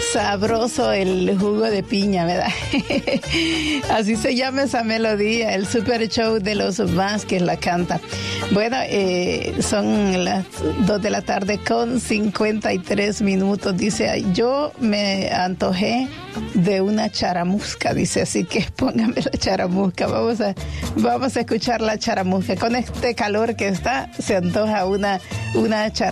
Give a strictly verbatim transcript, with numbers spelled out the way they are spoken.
Sabroso el jugo de piña, ¿verdad? Así se llama esa melodía, el Super Show de los Vázquez la canta. Bueno, eh, son las dos de la tarde con cincuenta y tres minutos. Dice, yo me antojé de una charamusca, dice, así que póngame la charamusca. Vamos a, vamos a escuchar la charamusca. Con este calor que está, se antoja una, una charamusca.